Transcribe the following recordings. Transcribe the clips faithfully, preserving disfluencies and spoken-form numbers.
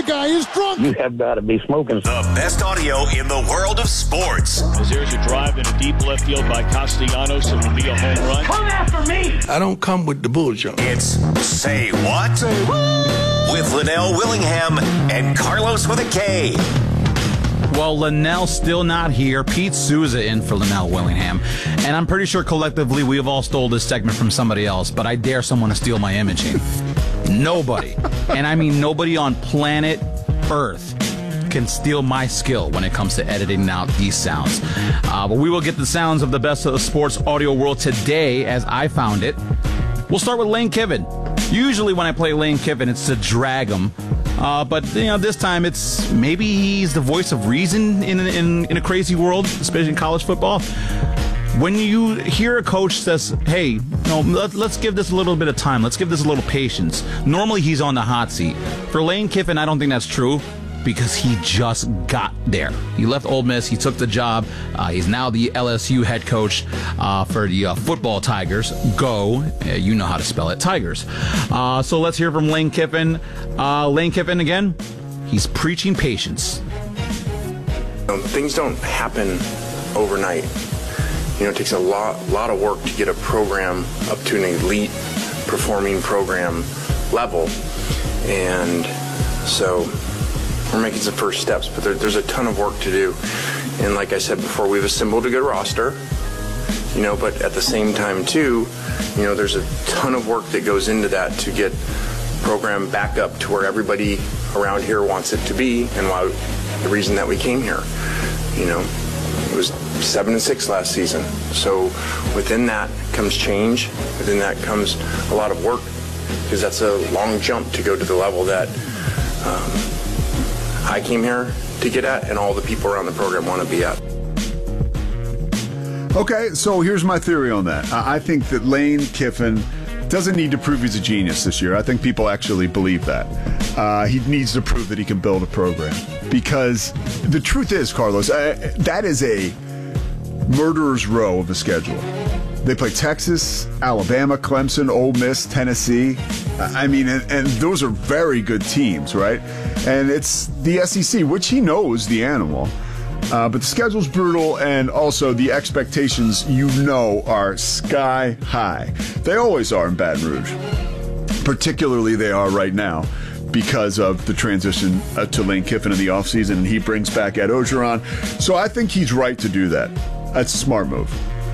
guy is drunk. You have got to be smoking. The best audio in the world of sports. As there's a drive in a deep left field by Castellanos, it will be a home run. Come after me! I don't come with the bullshit. It's Say What? Say what? With Linnell Willingham and Carlos with a K. Well, Linnell's still not here. Pete Souza in for Linnell Willingham. And I'm pretty sure collectively we have all stole this segment from somebody else, but I dare someone to steal my imaging. Nobody, and I mean nobody on planet Earth, can steal my skill when it comes to editing out these sounds. Uh, but we will get the sounds of the best of the sports audio world today as I found it. We'll start with Lane Kiffin. Usually when I play Lane Kiffin, it's to drag him. Uh, but, you know, this time it's maybe he's the voice of reason in, in, in a crazy world, especially in college football. When you hear a coach says, hey, you know, let, let's give this a little bit of time. Let's give this a little patience. Normally he's on the hot seat. For Lane Kiffin, I don't think that's true because he just got there. He left Ole Miss. He took the job. Uh, he's now the L S U head coach uh, for the uh, football Tigers. Go. Uh, you know how to spell it. Tigers. Uh, so let's hear from Lane Kiffin. Uh, Lane Kiffin again. He's preaching patience. Um, things don't happen overnight. You know, it takes a lot, lot of work to get a program up to an elite performing program level. And so we're making some first steps, but there, there's a ton of work to do. And like I said before, we've assembled a good roster, you know, but at the same time too, you know, there's a ton of work that goes into that to get the program back up to where everybody around here wants it to be and why the reason that we came here, you know. It was seven and six last season. So within that comes change. Within that comes a lot of work because that's a long jump to go to the level that um, I came here to get at and all the people around the program want to be at. Okay, so here's my theory on that. I think that Lane Kiffin doesn't need to prove he's a genius this year. I think people actually believe that. Uh, he needs to prove that he can build a program. Because the truth is, Carlos, uh, that is a murderer's row of a schedule. They play Texas, Alabama, Clemson, Ole Miss, Tennessee. I mean, and, and those are very good teams, right? And it's the S E C, which he knows the animal. Uh, but the schedule's brutal, and also the expectations, you know, are sky high. They always are in Baton Rouge. Particularly they are right now, because of the transition uh, to Lane Kiffin in the offseason, and he brings back Ed Orgeron. So I think he's right to do that. That's a smart move.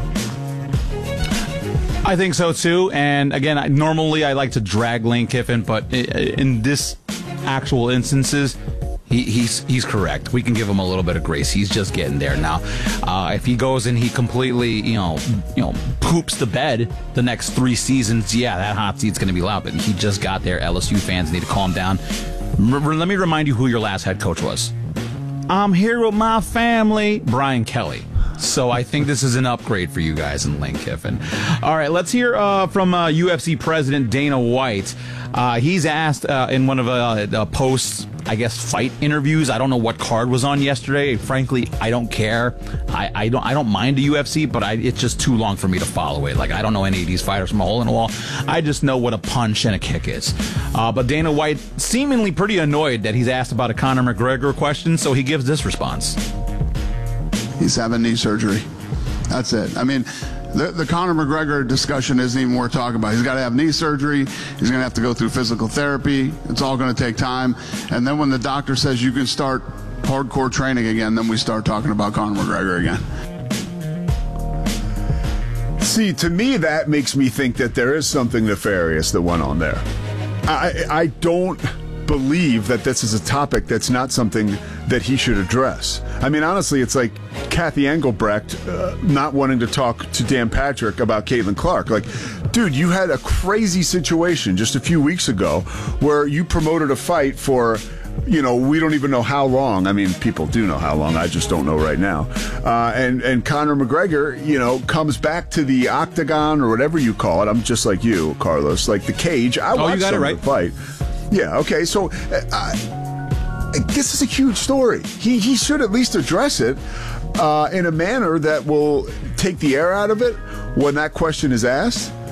I think so, too. And, again, I, normally I like to drag Lane Kiffin, but in this actual instances, he, he's he's correct. We can give him a little bit of grace. He's just getting there now. Uh, if he goes and he completely, you know, you know, poops the bed the next three seasons, yeah, that hot seat's going to be loud. But he just got there. L S U fans need to calm down. R- let me remind you who your last head coach was. I'm here with my family, Brian Kelly. So I think this is an upgrade for you guys in Lane Kiffin. All right, let's hear uh, from uh, U F C President Dana White. Uh, he's asked uh, in one of uh, the posts, I guess, fight interviews. I don't know what card was on yesterday. Frankly, I don't care. I, I don't I don't mind the U F C, but I, it's just too long for me to follow it. Like, I don't know any of these fighters from a hole in the wall. I just know what a punch and a kick is. Uh, but Dana White seemingly pretty annoyed that he's asked about a Conor McGregor question, so he gives this response. He's having knee surgery. That's it. I mean, the, the Conor McGregor discussion isn't even worth talking about. He's got to have knee surgery. He's going to have to go through physical therapy. It's all going to take time. And then when the doctor says you can start hardcore training again, then we start talking about Conor McGregor again. See, to me, that makes me think that there is something nefarious that went on there. I, I don't believe that this is a topic that's not something that he should address. I mean, honestly, it's like Kathy Engelbrecht uh, not wanting to talk to Dan Patrick about Caitlin Clark. Like, dude, you had a crazy situation just a few weeks ago where you promoted a fight for, you know, we don't even know how long. I mean, people do know how long. I just don't know right now. Uh, and, and Conor McGregor, you know, comes back to the octagon or whatever you call it. I'm just like you, Carlos, like the cage. I oh, watched you got some it right. of the fight. Yeah, okay, so uh, this is a huge story. He he should at least address it uh, in a manner that will take the air out of it when that question is asked.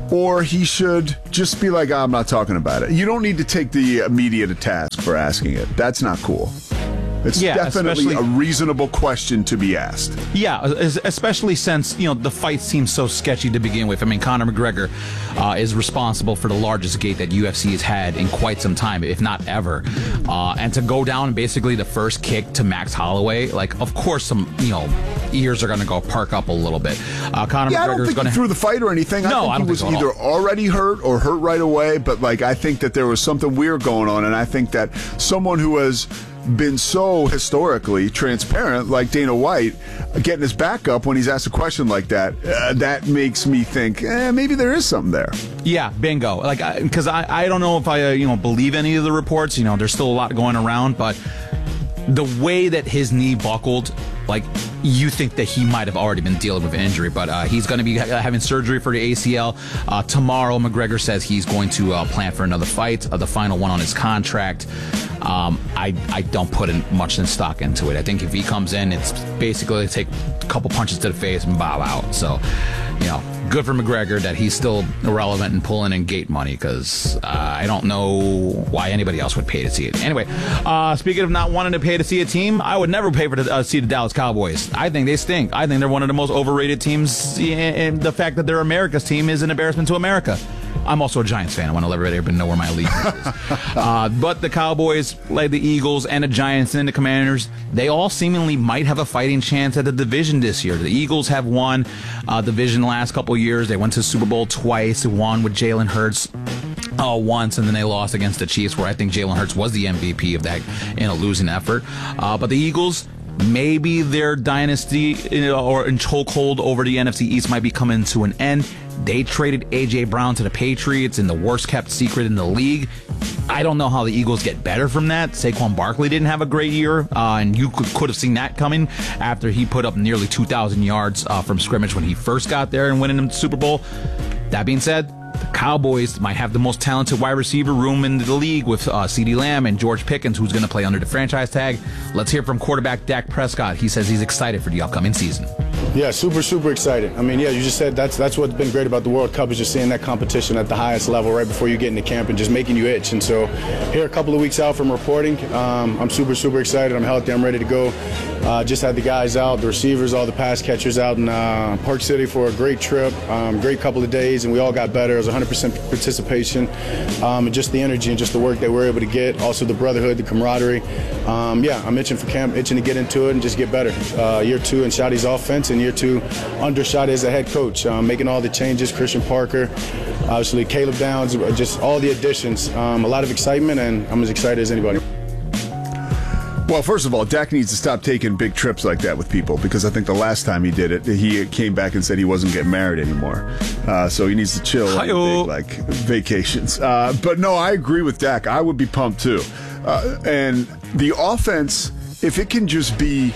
or he should just be like, oh, I'm not talking about it. You don't need to take the media to task for asking it. That's not cool. It's Yeah, definitely especially- a reasonable question to be asked. Yeah, es- especially since, you know, the fight seems so sketchy to begin with. I mean, Conor McGregor uh, is responsible for the largest gate that U F C has had in quite some time, if not ever. Uh, and to go down basically the first kick to Max Holloway, like, of course, some, you know, ears are going to go perk up a little bit. Uh, Conor Yeah, I don't McGregor is think going he to threw the fight or anything. I No, think I don't he was think so at either already hurt or hurt right away. But like, I think that there was something weird going on, and I think that someone who has been so historically transparent, like Dana White, getting his back up when he's asked a question like that, uh, that makes me think, eh, maybe there is something there. Yeah, bingo. Like, because I, I, I don't know if I, uh, you know, believe any of the reports. You know, there's still a lot going around, but the way that his knee buckled, like, you think that he might have already been dealing with an injury, but uh, he's going to be ha- having surgery for the A C L. Uh, tomorrow, McGregor says he's going to uh, plan for another fight, uh, the final one on his contract. Um, I, I don't put in much in stock into it. I think if he comes in, it's basically take a couple punches to the face and bow out. So, you know, good for McGregor that he's still irrelevant and pulling in gate money, because uh, I don't know why anybody else would pay to see it. Anyway, uh, speaking of not wanting to pay to see a team, I would never pay for to uh, see the Dallas Cowboys. I think they stink. I think they're one of the most overrated teams, and the fact that they're America's team is an embarrassment to America. I'm also a Giants fan. I want to let everybody know where my allegiance is. Uh, but the Cowboys, like the Eagles and the Giants and the Commanders, they all seemingly might have a fighting chance at the division this year. The Eagles have won uh, division the last couple of years. They went to the Super Bowl twice. They won with Jalen Hurts uh, once, and then they lost against the Chiefs, where I think Jalen Hurts was the M V P of that in a losing effort. Uh, but the Eagles, maybe their dynasty, you know, or in chokehold over the N F C East might be coming to an end. They traded A J Brown to the Patriots in the worst kept secret in the league. I don't know how the Eagles get better from that. Saquon Barkley didn't have a great year, uh, and you could, could have seen that coming after he put up nearly two thousand yards uh, from scrimmage when he first got there and winning the Super Bowl. That being said, the Cowboys might have the most talented wide receiver room in the league with uh, CeeDee Lamb and George Pickens, who's going to play under the franchise tag. Let's hear from quarterback Dak Prescott. He says he's excited for the upcoming season. Yeah, super, super excited. I mean, yeah, you just said that's that's what's been great about the World Cup, is just seeing that competition at the highest level right before you get into camp and just making you itch. And so here a couple of weeks out from reporting, um, I'm super, super excited. I'm healthy. I'm ready to go. Uh, just had the guys out, the receivers, all the pass catchers out in uh, Park City for a great trip, um, great couple of days, and we all got better. It was one hundred percent participation, um, and just the energy and just the work that we're able to get. Also the brotherhood, the camaraderie. Um, yeah, I'm itching for camp, itching to get into it and just get better. Uh, year two in Shotty's offense, and year two under Shotty as a head coach, um, making all the changes. Christian Parker, obviously Caleb Downs, just all the additions. Um, a lot of excitement, and I'm as excited as anybody. Well, first of all, Dak needs to stop taking big trips like that with people, because I think the last time he did it, he came back and said he wasn't getting married anymore. Uh, so he needs to chill on the big, like, vacations. Uh, but no, I agree with Dak. I would be pumped too. Uh, and the offense, if it can just be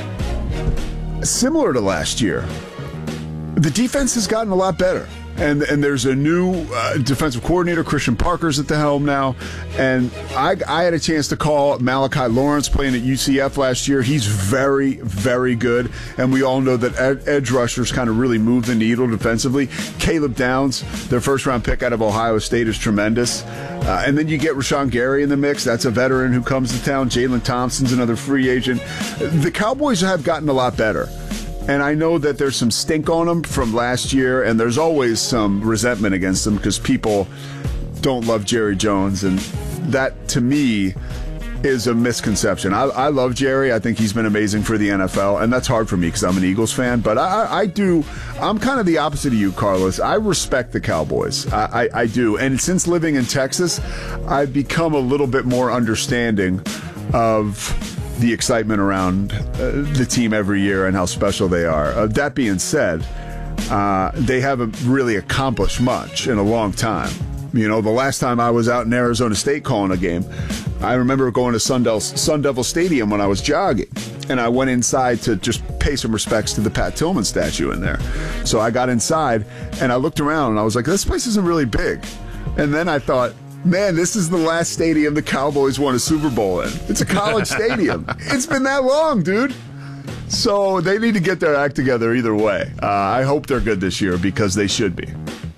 similar to last year, the defense has gotten a lot better. And and there's a new uh, defensive coordinator, Christian Parker's at the helm now. And I, I had a chance to call Malachi Lawrence playing at U C F last year. He's very, very good. And we all know that ed- edge rushers kind of really move the needle defensively. Caleb Downs, their first-round pick out of Ohio State, is tremendous. Uh, and then you get Rashawn Gary in the mix. That's a veteran who comes to town. Jalen Thompson's another free agent. The Cowboys have gotten a lot better. And I know that there's some stink on them from last year, and there's always some resentment against them because people don't love Jerry Jones. And that, to me, is a misconception. I, I love Jerry. I think he's been amazing for the N F L, and that's hard for me because I'm an Eagles fan. But I, I do, I'm kind of the opposite of you, Carlos. I respect the Cowboys. I, I, I do. And since living in Texas, I've become a little bit more understanding of the excitement around uh, the team every year and how special they are. Uh, that being said, uh, they haven't really accomplished much in a long time. You know, the last time I was out in Arizona State calling a game, I remember going to Sun Devil, Sun Devil Stadium when I was jogging, and I went inside to just pay some respects to the Pat Tillman statue in there. So I got inside, and I looked around, and I was like, this place isn't really big. And then I thought, man, this is the last stadium the Cowboys won a Super Bowl in. It's a college stadium. It's been that long, dude. So they need to get their act together either way. Uh, I hope they're good this year because they should be.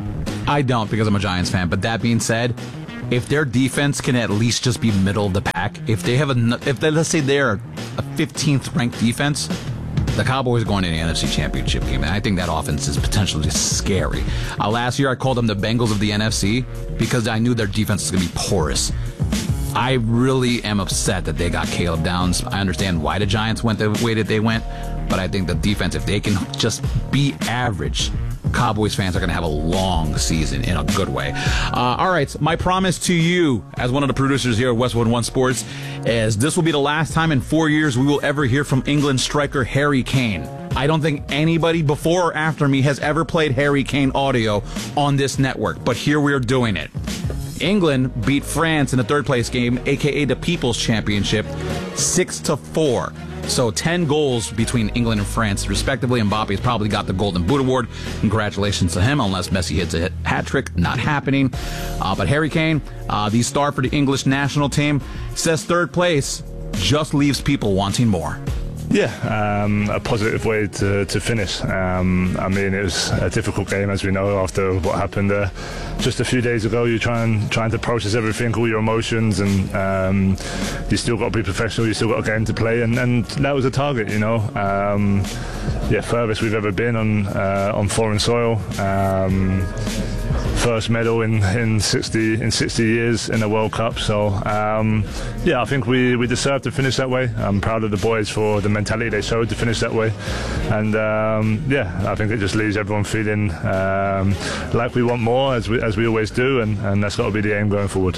I don't because I'm a Giants fan. But that being said, if their defense can at least just be middle of the pack, if they have a, if they, let's say they're a fifteenth ranked defense, the Cowboys are going to the N F C Championship game, and I think that offense is potentially just scary. Uh, last year, I called them the Bengals of the N F C because I knew their defense was going to be porous. I really am upset that they got Caleb Downs. I understand why the Giants went the way that they went, but I think the defense, if they can just be average, Cowboys fans are going to have a long season in a good way. Uh, all right, my promise to you as one of the producers here at Westwood One Sports is this will be the last time in four years we will ever hear from England striker Harry Kane. I don't think anybody before or after me has ever played Harry Kane audio on this network, but here we are doing it. England beat France in the third place game, aka the People's Championship, six to four. So ten goals between England and France, respectively. Mbappe's probably got the Golden Boot Award. Congratulations to him, unless Messi hits a hat trick. Not happening. Uh, but Harry Kane, uh, the star for the English national team, says third place just leaves people wanting more. Yeah, um, a positive way to, to finish. Um, I mean, it was a difficult game, as we know, after what happened uh, just a few days ago. You're trying trying to process everything, all your emotions, and um, you still got to be professional. You still got a game to play, and, and that was a target, you know. Um, yeah, furthest we've ever been on uh, on foreign soil. Um, First medal in, in sixty in sixty years in the World Cup. So um, yeah, I think we, we deserve to finish that way. I'm proud of the boys for the mentality they showed to finish that way, and um, yeah, I think it just leaves everyone feeling um, like we want more, as we as we always do, and, and that's got to be the aim going forward.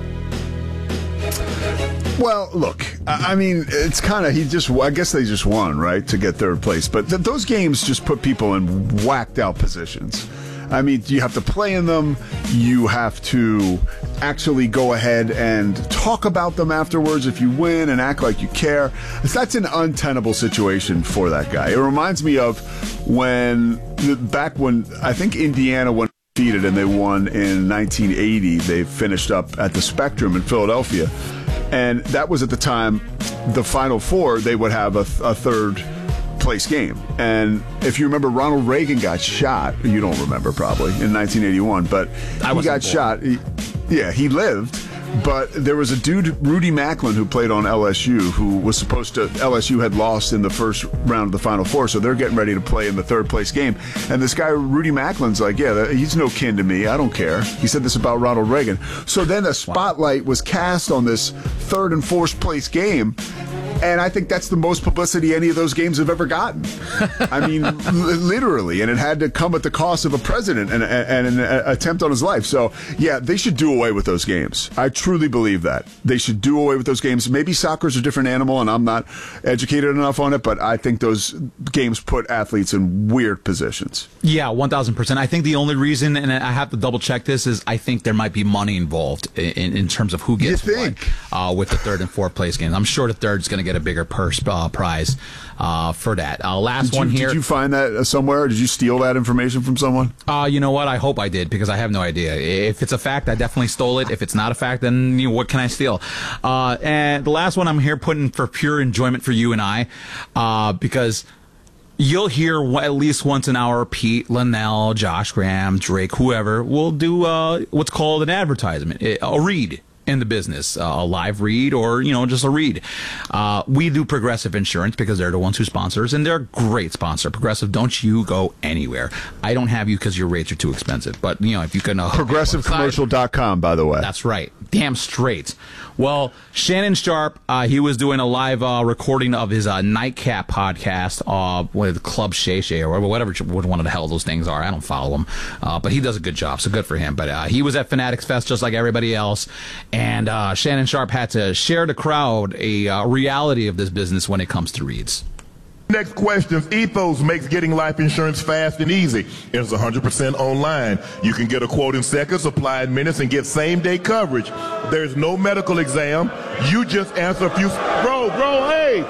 Well, look, I mean, it's kind of, he just, I guess they just won, right, to get third place. But th- those games just put people in whacked out positions. I mean, you have to play in them. You have to actually go ahead and talk about them afterwards if you win and act like you care. That's an untenable situation for that guy. It reminds me of when, back when, I think Indiana went undefeated and they won in nineteen eighty. They finished up at the Spectrum in Philadelphia. And that was at the time, the Final Four, they would have a, a third place game. And if you remember, Ronald Reagan got shot. You don't remember probably in nineteen eighty-one, but I he got shot. He, yeah, he lived. But there was a dude, Rudy Macklin, who played on L S U, who was supposed to, L S U had lost in the first round of the Final Four, so they're getting ready to play in the third place game. And this guy, Rudy Macklin's like, yeah, he's no kin to me. I don't care. He said this about Ronald Reagan. So then the spotlight was cast on this third and fourth place game. And I think that's the most publicity any of those games have ever gotten. I mean, l- literally. And it had to come at the cost of a president and, and, and an attempt on his life. So, yeah, they should do away with those games. I truly believe that. They should do away with those games. Maybe soccer's a different animal, and I'm not educated enough on it, but I think those games put athletes in weird positions. Yeah, one thousand percent. I think the only reason, and I have to double-check this, is I think there might be money involved in, in terms of who gets You think? what uh, with the third and fourth place games. I'm sure the third's going to get a bigger purse uh, prize uh, for that. Uh, last Did one you, here. Did you find that somewhere? Did you steal that information from someone? Uh, you know what? I hope I did, because I have no idea. If it's a fact, I definitely stole it. If it's not a fact, then you know, what can I steal? Uh, and the last one I'm here putting for pure enjoyment for you and I, uh, because you'll hear at least once an hour Pete, Linnell, Josh Graham, Drake, whoever will do uh, what's called an advertisement, a read in the business, uh, a live read or, you know, just a read. Uh, we do Progressive Insurance because they're the ones who sponsor us, and they're a great sponsor. Progressive, don't you go anywhere. I don't have you because your rates are too expensive, but, you know, if you can... Uh, Progressive Commercial dot com, by the way. That's right. Damn straight. Well, Shannon Sharp, uh, he was doing a live uh, recording of his uh, Nightcap podcast uh, with Club Shay Shay or whatever one of the hell those things are. I don't follow him. Uh, but he does a good job, so good for him. But uh, he was at Fanatics Fest just like everybody else. And uh, Shannon Sharp had to share the crowd a uh, reality of this business when it comes to reads. Next question. Ethos makes getting life insurance fast and easy. It's one hundred percent online. You can get a quote in seconds, apply in minutes, and get same-day coverage. There's no medical exam. You just answer a few... Bro, bro, hey!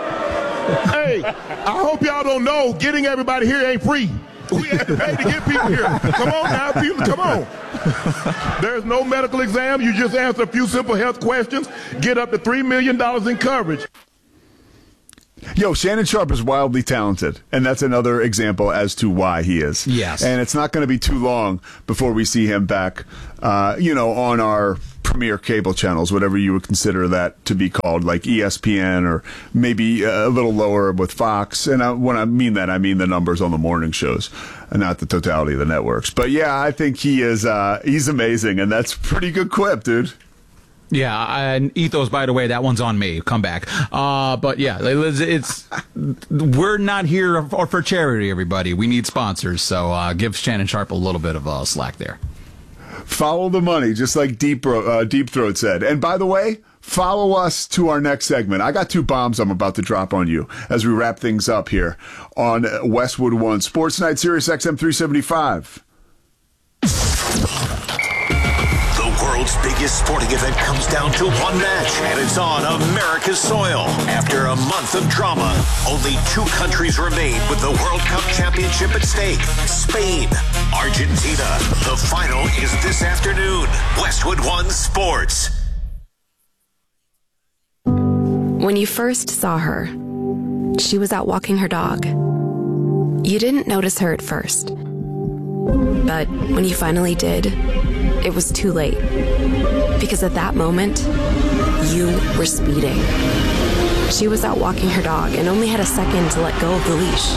Hey, I hope y'all don't know, getting everybody here ain't free. We have to pay to get people here. Come on now, people, come on. There's no medical exam. You just answer a few simple health questions, get up to three million dollars in coverage. Yo, Shannon Sharpe is wildly talented, and that's another example as to why he is. Yes. And it's not going to be too long before we see him back, uh, you know, on our premier cable channels, whatever you would consider that to be called, like E S P N or maybe a little lower with Fox. And I, when I mean that, I mean the numbers on the morning shows and not the totality of the networks. But, yeah, I think he is uh, he's amazing, and that's a pretty good quip, dude. Yeah, and Ethos, by the way, that one's on me. Come back. Uh, but yeah, it's, it's we're not here for, for charity, everybody. We need sponsors, so uh, give Shannon Sharpe a little bit of uh, slack there. Follow the money, just like Deep uh, Deep Throat said. And by the way, follow us to our next segment. I got two bombs I'm about to drop on you as we wrap things up here on Westwood One Sports Night, Sirius X M three seventy-five. The world's biggest sporting event comes down to one match, and it's on America's soil. After a month of drama, only two countries remain with the World Cup championship at stake. Spain, Argentina. The final is this afternoon. Westwood One Sports. When you first saw her, she was out walking her dog. You didn't notice her at first. But when you finally did, it was too late. Because at that moment, you were speeding. She was out walking her dog and only had a second to let go of the leash.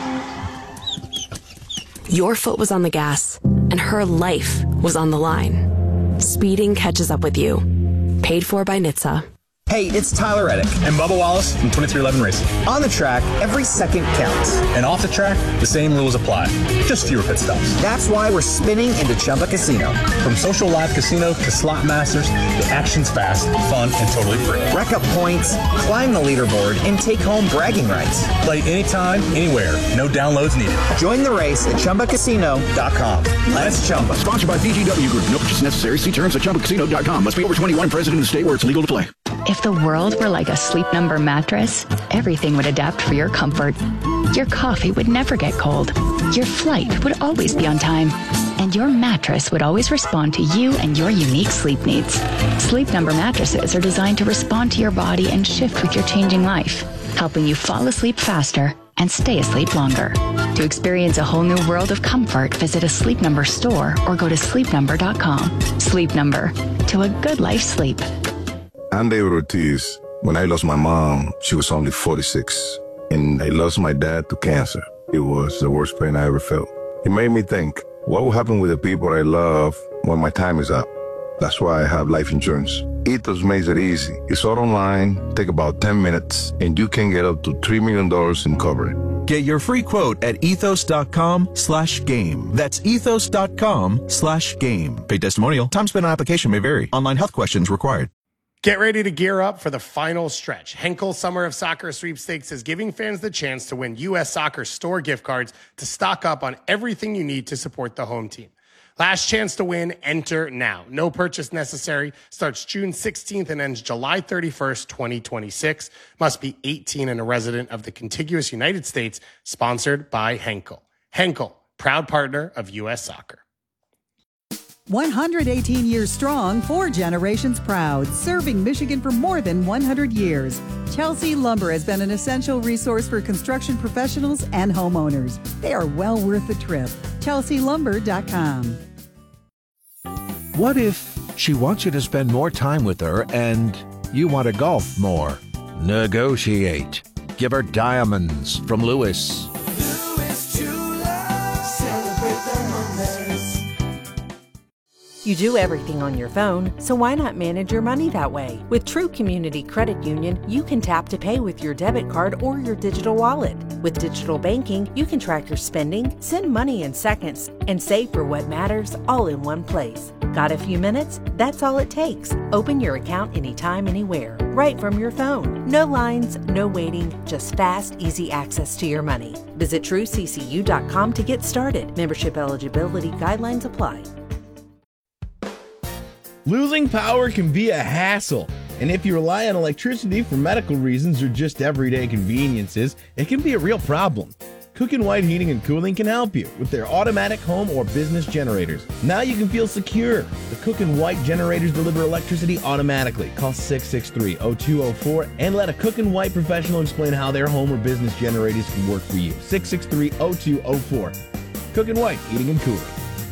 Your foot was on the gas, and her life was on the line. Speeding catches up with you. Paid for by N H T S A. Hey, it's Tyler Reddick and Bubba Wallace from twenty-three eleven Racing. On the track, every second counts. And off the track, the same rules apply. Just fewer pit stops. That's why we're spinning into Chumba Casino. From social live casino to slot masters, the action's fast, fun, and totally free. Rack up points, climb the leaderboard, and take home bragging rights. Play anytime, anywhere. No downloads needed. Join the race at Chumba Casino dot com. Let's Chumba. Sponsored by B G W Group. No purchase necessary. See terms at Chumba Casino dot com. Must be over twenty-one, present in the state where it's legal to play. If the world were like a Sleep Number mattress, everything would adapt for your comfort. Your coffee would never get cold. Your flight would always be on time. And your mattress would always respond to you and your unique sleep needs. Sleep Number mattresses are designed to respond to your body and shift with your changing life, helping you fall asleep faster and stay asleep longer. To experience a whole new world of comfort, visit a Sleep Number store or go to sleep number dot com. Sleep Number, to a good life sleep. I'm David Ortiz. When I lost my mom, she was only forty-six. And I lost my dad to cancer. It was the worst pain I ever felt. It made me think, what will happen with the people I love when my time is up? That's why I have life insurance. Ethos makes it easy. It's all online, take about ten minutes, and you can get up to three million dollars in coverage. Get your free quote at ethos.com slash game. That's ethos.com slash game. Paid testimonial. Time spent on application may vary. Online health questions required. Get ready to gear up for the final stretch. Henkel Summer of Soccer Sweepstakes is giving fans the chance to win U S Soccer store gift cards to stock up on everything you need to support the home team. Last chance to win, enter now. No purchase necessary. Starts June sixteenth and ends July thirty-first, twenty twenty-six. Must be eighteen and a resident of the contiguous United States. Sponsored by Henkel. Henkel, proud partner of U S Soccer. one hundred eighteen years strong, four generations proud, serving Michigan for more than one hundred years. Chelsea Lumber has been an essential resource for construction professionals and homeowners. They are well worth the trip. Chelsea Lumber dot com. What if she wants you to spend more time with her and you want to golf more? Negotiate. Give her diamonds from Lewis. You do everything on your phone, so why not manage your money that way? With True Community Credit Union, you can tap to pay with your debit card or your digital wallet. With digital banking, you can track your spending, send money in seconds, and save for what matters all in one place. Got a few minutes? That's all it takes. Open your account anytime, anywhere, right from your phone. No lines, no waiting, just fast, easy access to your money. Visit true c c u dot com to get started. Membership eligibility guidelines apply. Losing power can be a hassle, and if you rely on electricity for medical reasons or just everyday conveniences, it can be a real problem. Cook and White Heating and Cooling can help you with their automatic home or business generators. Now you can feel secure. The Cook and White generators deliver electricity automatically. Call six six three, oh two oh four and let a Cook and White professional explain how their home or business generators can work for you. six six three, oh two oh four. Cook and White Heating and Cooling.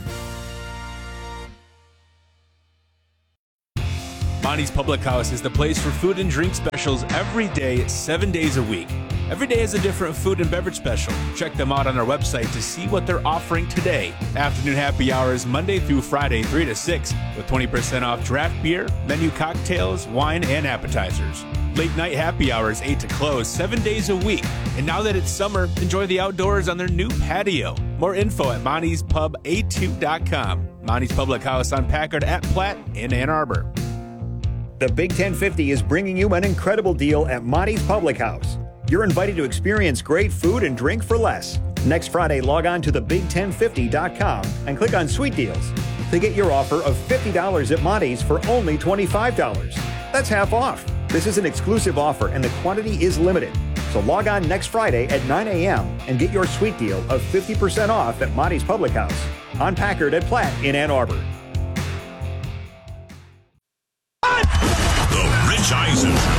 Monty's Public House is the place for food and drink specials every day, seven days a week. Every day is a different food and beverage special. Check them out on our website to see what they're offering today. Afternoon happy hours Monday through Friday, three to six, with twenty percent off draft beer, menu cocktails, wine, and appetizers. Late night happy hours, eight to close, seven days a week. And now that it's summer, enjoy the outdoors on their new patio. More info at monties pub a two dot com. Monty's Public House on Packard at Platte in Ann Arbor. The Big ten fifty is bringing you an incredible deal at Monty's Public House. You're invited to experience great food and drink for less. Next Friday, log on to the big ten fifty dot com and click on Sweet Deals to get your offer of fifty dollars at Monty's for only twenty-five dollars. That's half off. This is an exclusive offer and the quantity is limited. So log on next Friday at nine a.m. and get your sweet deal of fifty percent off at Monty's Public House on Packard at Platte in Ann Arbor. The Rich Eisen